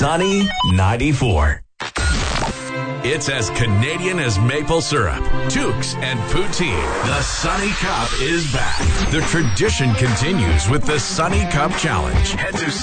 Sunny 94. It's as Canadian as maple syrup, toques, and poutine. The Sunny Cup is back. The tradition continues with the Sunny Cup Challenge. Head to